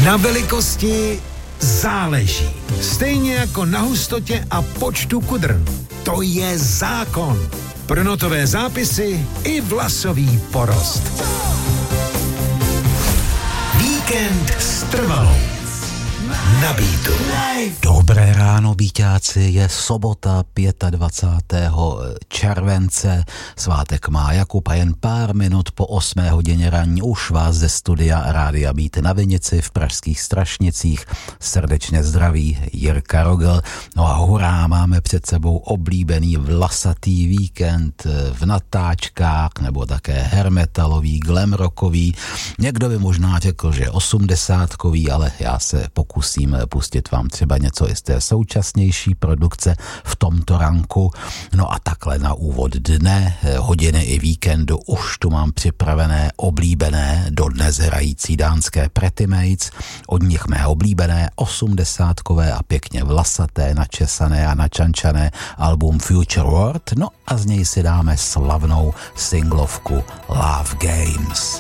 Na velikosti záleží. Stejně jako na hustotě a počtu kudr. To je zákon. Pro notové zápisy i vlasový porost. Víkend s Trvalou. Na Beatu. Dobré ráno, Bíťáci, je sobota 25. července, svátek má Jakub a jen pár minut po 8 hodině ranní už vás ze studia Rádia Beat na Vinici v pražských Strašnicích srdečně zdraví Jirka Rogl. No a hurá, máme před sebou oblíbený vlasatý víkend v natáčkách nebo také hermetalový, glamrockový. Někdo by možná řekl, že 80kový, ale já se pokusím pustit vám třeba něco i z té současnější produkce v tomto ranku. No a takhle na úvod dne, hodiny i víkendu už tu mám připravené oblíbené, dodnes hrající dánské Pretty Mates, od nich mé oblíbené 80kové a pěkně vlasaté, načesané a načančané album Future World, no a z něj si dáme slavnou singlovku Love Games.